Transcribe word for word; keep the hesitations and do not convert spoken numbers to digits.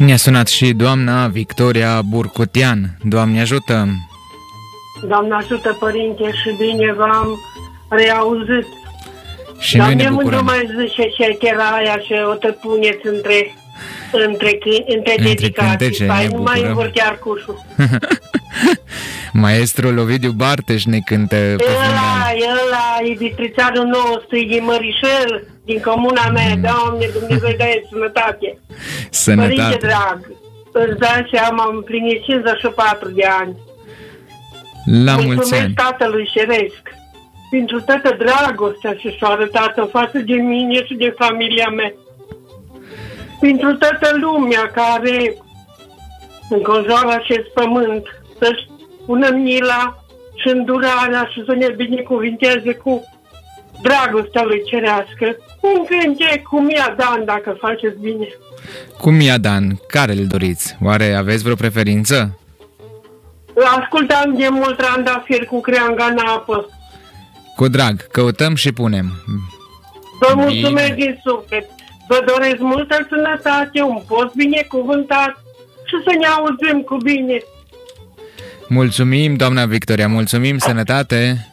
Ne-a sunat și doamna Victoria Burcutian. Doamne ajută! Doamne ajută, Părinte, și bine v-am reauzit. Și noi ne bucurăm. Dar mai zice și aia și o te puneți între, între, între dedicații. Hai, nu mai învârtea cușul. Maestrul Ovidiu Barteș ne cântă pe Ăla, ăla, e bitrițarul nostru, e din Mărișel, din comuna mea. Mm. Doamne, Dumnezeu dă-i sănătate. Sănătate. Părinte drag, îți dai seama, am împlinit cincizeci și patru de ani. La mulți mulțumesc ani. Tatălui Ceresc pentru toată dragostea ce și-a arătat în față de mine și de familia mea. Pentru toată lumea care înconjoară acest pământ, să-și pună mila și îndurarea și să ne binecuvinteze cu dragostea lui cerească. Un cântec cu Mia Dan, dacă faceți bine. Cu Mia Dan, care îl doriți? Oare aveți vreo preferință? Ascultam de mult Trandafir cu creanga în apă. Cu drag, căutăm și punem. Vă mulțumesc din suflet. Vă doresc multă sănătate, un post binecuvântat și să ne auzim cu bine. Mulțumim, doamna Victoria, mulțumim, sănătate!